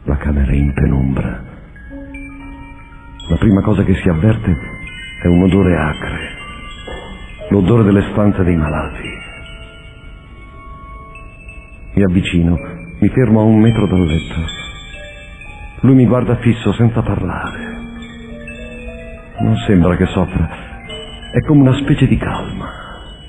La camera è in penombra. La prima cosa che si avverte è un odore acre, l'odore delle stanze dei malati. Mi avvicino, mi fermo a 1 metro dal letto. Lui mi guarda fisso senza parlare. Non sembra che soffra, è come una specie di calma.